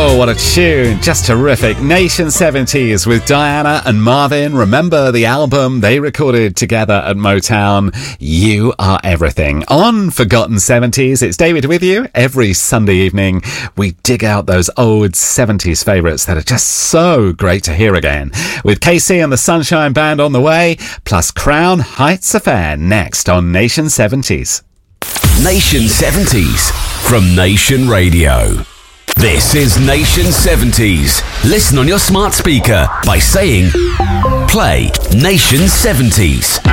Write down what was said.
Oh, what a tune. Just terrific. Nation 70s with Diana and Marvin. Remember the album they recorded together at Motown, You Are Everything. On Forgotten 70s, it's David with you. Every Sunday evening, we dig out those old 70s favourites that are just so great to hear again. With KC and the Sunshine Band on the way, plus Crown Heights Affair next on Nation 70s. Nation 70s from Nation Radio. This is Nation 70s. Listen on your smart speaker by saying, play Nation 70s.